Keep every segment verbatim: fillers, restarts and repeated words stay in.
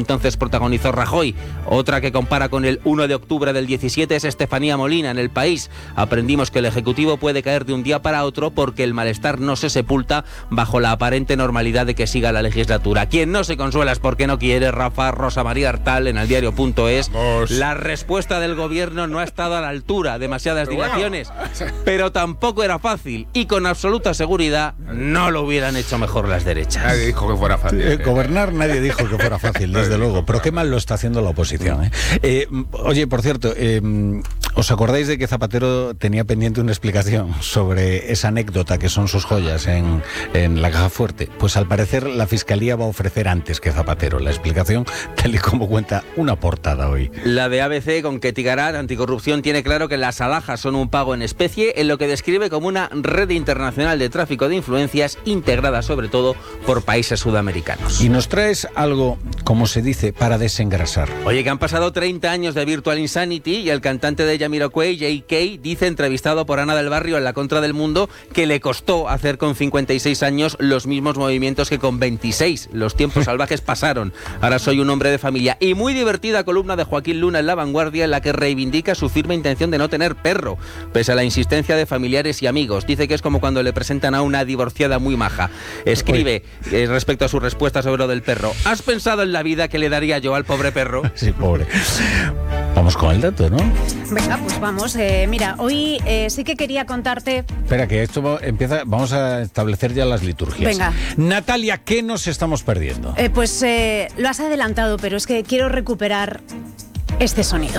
entonces protagonizó Rajoy. Otra que compara con el uno de octubre del diecisiete es Estefanía Molina en El País. Aprendimos que el Ejecutivo puede caer de un día para otro porque el malestar no se sepulta bajo la aparente normalidad de que siga la legislatura. Quien no se consuela es porque no quiere. Rafa Rosa María Artal en eldiario.es. La respuesta del gobierno no ha estado a la altura. Demasiadas pero dilaciones, bueno. Pero tampoco era fácil y con absoluta seguridad no lo hubieran hecho mejor las derechas. Nadie dijo que fuera fácil. Eh, gobernar nadie dijo que fuera fácil, desde luego. Pero qué mal lo está haciendo la oposición. ¿eh? Eh, oye, por cierto, eh, ¿os acordáis de que Zapatero tenía pendiente una explicación sobre esa anécdota que son sus joyas en, en la caja fuerte? Pues al parecer la Fiscalía va a ofrecer antes que Zapatero la explicación, tal y como cuenta una portada hoy. La de A B C, con Ketty Garat, Anticorrupción, tiene claro que las alhajas son un pago en especie, en lo que describe como una red internacional de tráfico de influencias integrada sobre todo por países sudamericanos. Y nos traes algo, como se dice, para desengrasar. Oye, que han pasado treinta años de Virtual Insanity y el cantante de Jamiroquai, J K, dice, entrevistado por Ana del Barrio en La Contra del Mundo, que le costó hacer con cincuenta y seis años los mismos movimientos que con veintiséis. Los tiempos salvajes pasaron. Ahora soy un hombre de familia. Y muy divertida columna de Joaquín Luna en La Vanguardia, en la que reivindica su firme intención de no tener perro, pese a la insistencia de familiares y amigos. Dice que es como cuando le presentan a una divorciada muy maja. Escribe eh, respecto a su respuesta sobre lo del perro: ¿has pensado en la vida que le daría yo al pobre perro? Sí, pobre. Vamos con el dato, ¿no? Venga, pues vamos. Eh, mira, hoy eh, sí que quería contarte... Espera, que esto empieza... Vamos a establecer ya las liturgias. Venga. Natalia, ¿qué nos estamos perdiendo? Eh, pues eh, lo has adelantado, pero es que quiero recuperar este sonido.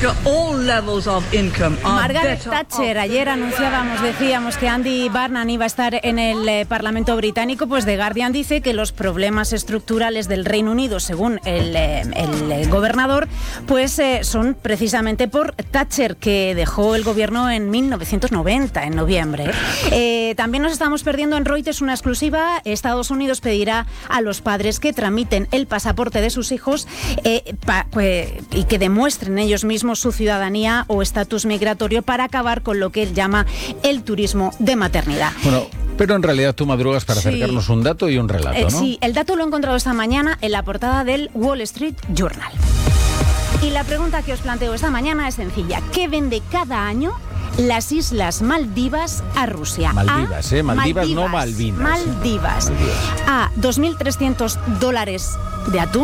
Margaret Thatcher, ayer anunciábamos, decíamos que Andy Burnham iba a estar en el eh, Parlamento británico. Pues The Guardian dice que los problemas estructurales del Reino Unido, según el, eh, el eh, gobernador, pues eh, son precisamente por Thatcher, que dejó el gobierno en mil novecientos noventa, en noviembre. Eh, también nos estamos perdiendo en Reuters una exclusiva. Estados Unidos pedirá a los padres que tramiten el pasaporte de sus hijos eh, pa, pues, y que demuestren ellos mismos su ciudadanía o estatus migratorio para acabar con lo que él llama el turismo de maternidad. Bueno, pero en realidad tú madrugas para sí. acercarnos un dato y un relato, eh, ¿no? Sí, el dato lo he encontrado esta mañana en la portada del Wall Street Journal. Y la pregunta que os planteo esta mañana es sencilla. ¿Qué vende cada año las Islas Maldivas a Rusia? Maldivas, A, ¿eh? Maldivas, Maldivas, no Malvinas. Maldivas. Maldivas. A, dos mil trescientos dólares de atún.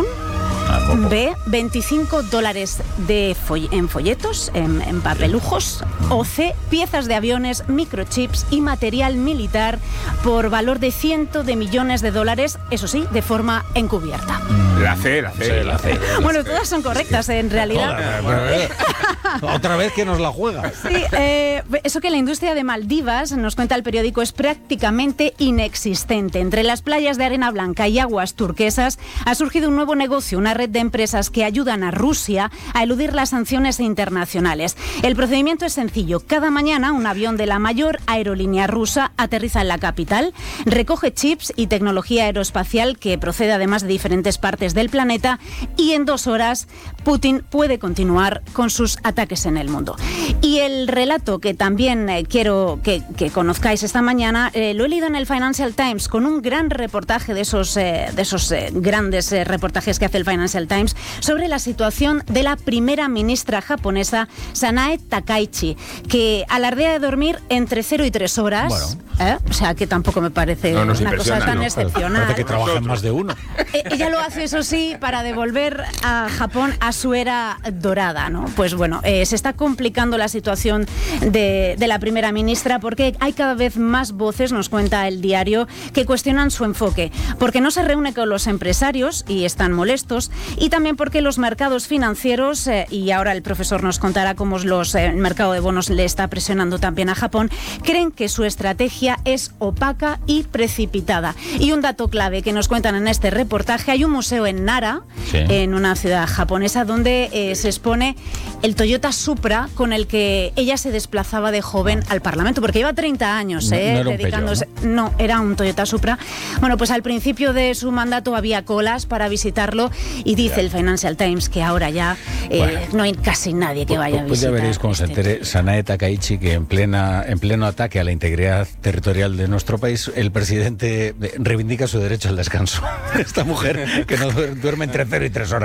B, veinticinco dólares de foll- en folletos, en, en papelujos. O C, piezas de aviones, microchips y material militar por valor de cientos de millones de dólares, eso sí, de forma encubierta. La C, la C, sí, la C. Bueno, todas son correctas en realidad. Otra vez que nos la juega. Sí, eh, eso que la industria de Maldivas, nos cuenta el periódico, es prácticamente inexistente. Entre las playas de arena blanca y aguas turquesas ha surgido un nuevo negocio, una red de empresas que ayudan a Rusia a eludir las sanciones internacionales. El procedimiento es sencillo. Cada mañana un avión de la mayor aerolínea rusa aterriza en la capital, recoge chips y tecnología aeroespacial que procede además de diferentes partes del planeta, y en dos horas Putin puede continuar con sus ataques en el mundo. Y el relato que también eh, quiero que, que conozcáis esta mañana, eh, lo he leído en el Financial Times, con un gran reportaje de esos, eh, de esos eh, grandes eh, reportajes que hace el Financial Times sobre la situación de la primera ministra japonesa, Sanae Takaichi, que alardea de dormir entre cero y tres horas. Bueno. ¿Eh? O sea, que tampoco me parece no, una cosa tan no. excepcional. Parece que trabajan más de uno. Eh, ella lo hace, eso sí, para devolver a Japón a su era dorada, ¿no? Pues bueno, eh, se está complicando la situación de, de la primera ministra porque hay cada vez más voces, nos cuenta el diario, que cuestionan su enfoque, porque no se reúne con los empresarios y están molestos, y también porque los mercados financieros, eh, y ahora el profesor nos contará cómo los, eh, el mercado de bonos le está presionando también a Japón, creen que su estrategia es opaca y precipitada. Y un dato clave que nos cuentan en este reportaje: hay un museo en Nara, sí. en una ciudad japonesa, donde eh, se expone el Toyota Supra con el que ella se desplazaba de joven al Parlamento, porque lleva treinta años eh, no, no dedicándose... Peugeot, ¿no? no, era un Toyota Supra. Bueno, pues al principio de su mandato había colas para visitarlo, y dice el Financial Times que ahora ya eh, bueno. no hay casi nadie que vaya a visitar. Pues ya veréis cómo este se entere Sanae Takaichi que en plena en pleno ataque a la integridad territorial de nuestro país, el presidente reivindica su derecho al descanso. Esta mujer que no duerme entre cero y tres horas.